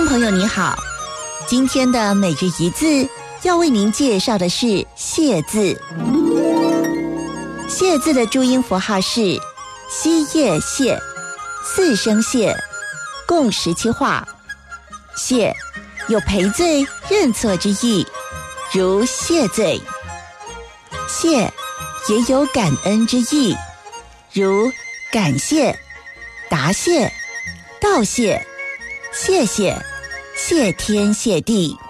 众朋友你好，今天的每日一字要为您介绍的是谢字。谢字的注音符号是西叶谢，四声谢，共17画。谢有赔罪认错之意，如谢罪；谢也有感恩之意，如感谢、答谢、道谢、谢谢、谢天谢地。